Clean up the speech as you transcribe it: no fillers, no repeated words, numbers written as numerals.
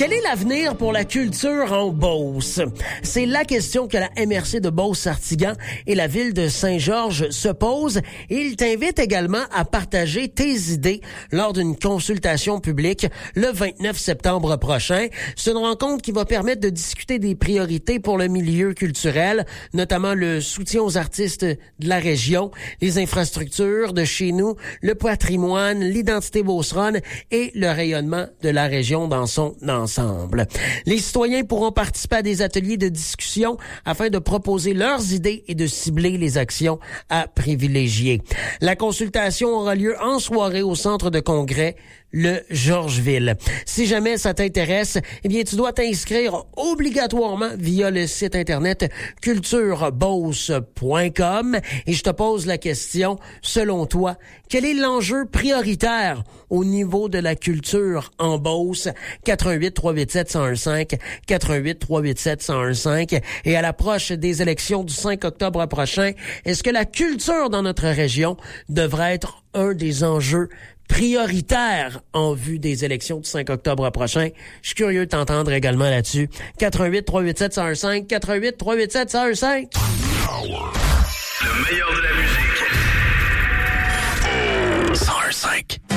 Quel est l'avenir pour la culture en Beauce? C'est la question que la MRC de Beauce-Sartiguan et la ville de Saint-Georges se posent et il t'invite également à partager tes idées lors d'une consultation publique le 29 septembre prochain. C'est une rencontre qui va permettre de discuter des priorités pour le milieu culturel, notamment le soutien aux artistes de la région, les infrastructures de chez nous, le patrimoine, l'identité beauceronne et le rayonnement de la région dans son ensemble. Les citoyens pourront participer à des ateliers de discussion afin de proposer leurs idées et de cibler les actions à privilégier. La consultation aura lieu en soirée au centre de congrès le Georgesville. Si jamais ça t'intéresse, eh bien, tu dois t'inscrire obligatoirement via le site internet culturebeauce.com et je te pose la question, selon toi, quel est l'enjeu prioritaire au niveau de la culture en Beauce? 88 387 1015, 88 387 1015. Et à l'approche des élections du 5 octobre prochain, est-ce que la culture dans notre région devrait être un des enjeux prioritaire en vue des élections du 5 octobre prochain? Je suis curieux de t'entendre également là-dessus. 88 387 1015, 88 387 1015. Le meilleur de la musique. 1015.